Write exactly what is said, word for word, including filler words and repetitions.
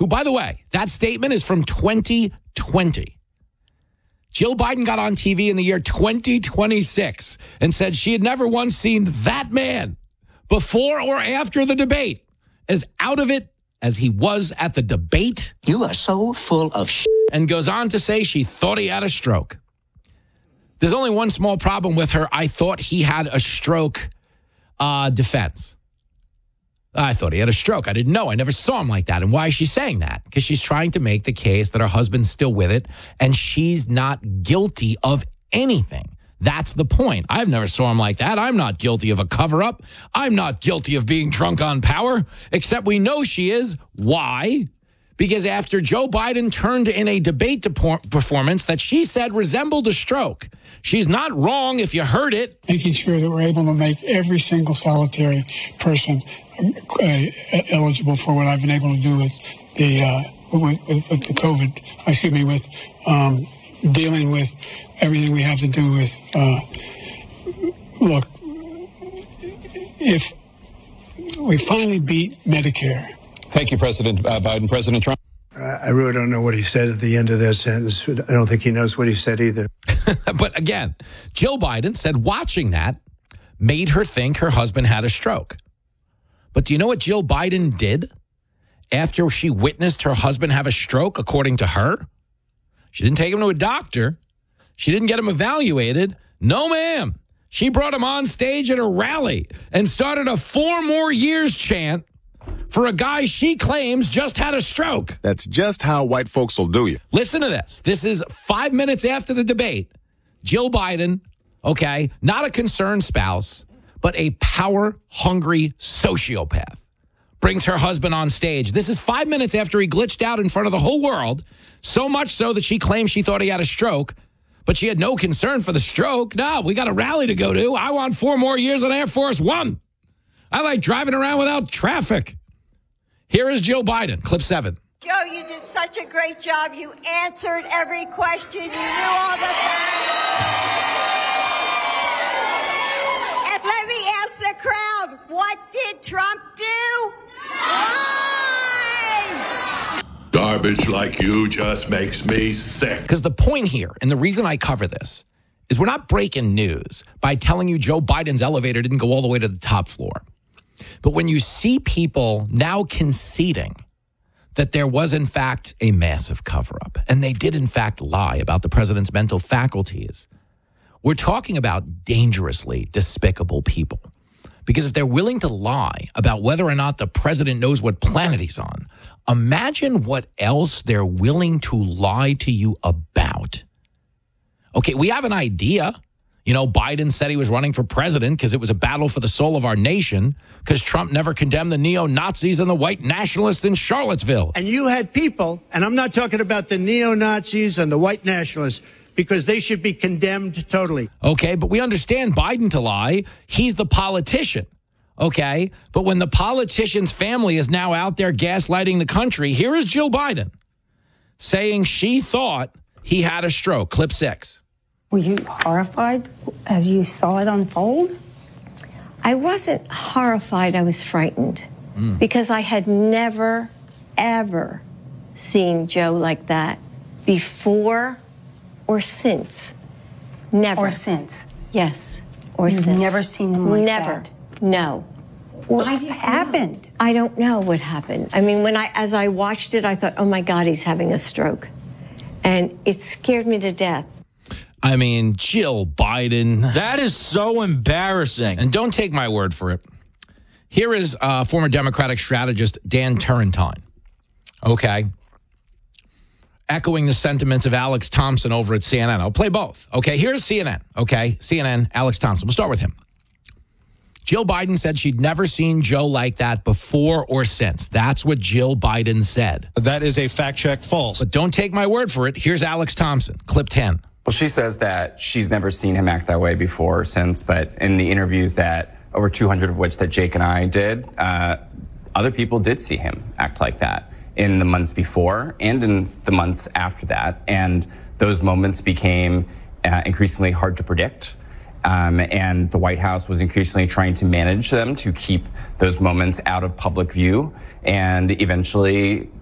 who, by the way, that statement is from twenty twenty. Jill Biden got on T V in the year twenty twenty-six and said she had never once seen that man before or after the debate as out of it as he was at the debate. You are so full of shit. And goes on to say she thought he had a stroke. There's only one small problem with her "I thought he had a stroke" uh, defense. I thought he had a stroke. I didn't know. I never saw him like that. And why is she saying that? Because she's trying to make the case that her husband's still with it and she's not guilty of anything. That's the point. I've never saw him like that. I'm not guilty of a cover-up. I'm not guilty of being drunk on power, except we know she is. Why? Because after Joe Biden turned in a debate depor- performance that she said resembled a stroke, she's not wrong if you heard it. Making sure that we're able to make every single solitary person uh, eligible for what I've been able to do with the uh, with, with, with the COVID. Excuse me, with um, dealing with everything we have to do with. Uh, look, if we finally beat Medicare. Thank you, President uh, Biden. President Trump. Uh, I really don't know what he said at the end of that sentence. I don't think he knows what he said either. But again, Jill Biden said watching that made her think her husband had a stroke. But do you know what Jill Biden did after she witnessed her husband have a stroke, according to her? She didn't take him to a doctor. She didn't get him evaluated. No, ma'am. She brought him on stage at a rally and started a four more years chant for a guy she claims just had a stroke. That's just how white folks will do you. Listen to this. This is five minutes after the debate. Jill Biden, okay, not a concerned spouse, but a power-hungry sociopath, brings her husband on stage. This is five minutes after he glitched out in front of the whole world, so much so that she claims she thought he had a stroke, but she had no concern for the stroke. No, we got a rally to go to. I want four more years on Air Force One. I like driving around without traffic. Here is Jill Biden, clip seven. Joe, you did such a great job. You answered every question. You knew all the facts. And let me ask the crowd, what did Trump do? Lie! Garbage like you just makes me sick. Because the point here, and the reason I cover this, is we're not breaking news by telling you Joe Biden's elevator didn't go all the way to the top floor. But when you see people now conceding that there was, in fact, a massive cover-up, and they did, in fact, lie about the president's mental faculties, we're talking about dangerously despicable people. Because if they're willing to lie about whether or not the president knows what planet he's on, imagine what else they're willing to lie to you about. Okay, we have an idea. You know, Biden said he was running for president because it was a battle for the soul of our nation, because Trump never condemned the neo-Nazis and the white nationalists in Charlottesville. And you had people, and I'm not talking about the neo-Nazis and the white nationalists, because they should be condemned totally. Okay, but we understand Biden to lie. He's the politician. Okay, but when the politician's family is now out there gaslighting the country, here is Jill Biden saying she thought he had a stroke. Clip six. Were you horrified as you saw it unfold? I wasn't horrified. I was frightened mm. because I had never, ever seen Joe like that before or since. Never. Or since? Yes. Or You've since. Never seen him like never. that? No. What happened? I don't know what happened. I mean, when I, as I watched it, I thought, oh my God, he's having a stroke. And it scared me to death. I mean, Jill Biden. That is so embarrassing. And don't take my word for it. Here is uh, former Democratic strategist Dan Turrentine. Okay. Echoing the sentiments of Alex Thompson over at C N N. I'll play both. Okay, here's C N N. Okay, C N N, Alex Thompson. We'll start with him. Jill Biden said she'd never seen Joe like that before or since. That's what Jill Biden said. That is a fact check false. But don't take my word for it. Here's Alex Thompson, clip ten. Well, she says that she's never seen him act that way before or since, but in the interviews that, over two hundred of which that Jake and I did, uh, other people did see him act like that in the months before and in the months after that. And those moments became uh, increasingly hard to predict. Um, and the White House was increasingly trying to manage them to keep those moments out of public view. And eventually